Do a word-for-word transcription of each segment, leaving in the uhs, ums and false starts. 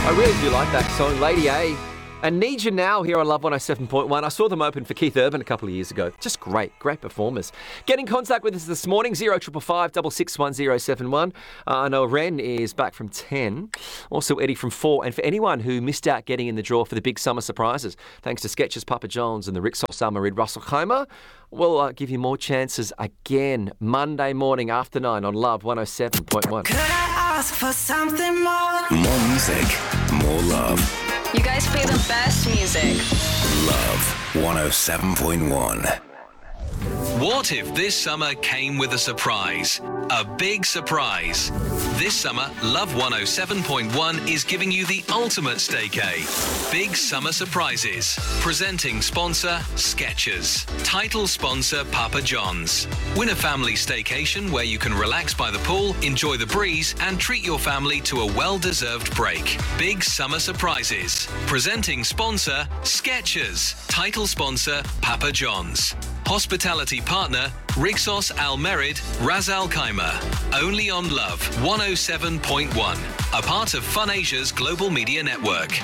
I really do like that song, Lady A. And Need You Now here on Love one oh seven point one. I saw them open for Keith Urban a couple of years ago. Just great, great performers. Get in contact with us this morning, zero triple five double six one zero seven one. Uh, I know Ren is back from ten. Also Eddie from four. And for anyone who missed out getting in the draw for the big summer surprises, thanks to Skechers, Papa John's and the Rixos Salmarid Russell Khmer, we'll uh, give you more chances again Monday morning after nine on Love one oh seven point one. Could I ask for something more? More music, more love. You guys play the best music. Love one oh seven point one. What if this summer came with a surprise? A big surprise. This summer, Love one oh seven point one is giving you the ultimate staycay. Big summer surprises. Presenting sponsor, Skechers. Title sponsor, Papa John's. Win a family staycation where you can relax by the pool, enjoy the breeze, and treat your family to a well-deserved break. Big summer surprises. Presenting sponsor, Skechers. Title sponsor, Papa John's. Hospitality partner, Rixos Almerid, Ras Al Khaimah. Only on Love one oh seven point one, a part of Fun Asia's global media network.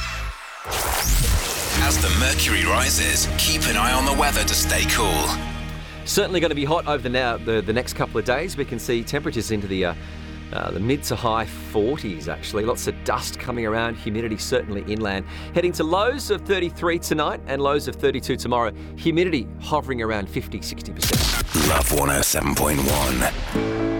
As the mercury rises, keep an eye on the weather to stay cool. Certainly going to be hot over the now the, the next couple of days. We can see temperatures into the uh, uh, the mid to high forties actually. Lots of dust coming around, humidity certainly inland. Heading to lows of thirty-three tonight and lows of thirty-two tomorrow. Humidity hovering around fifty, sixty percent. Love one oh seven point one.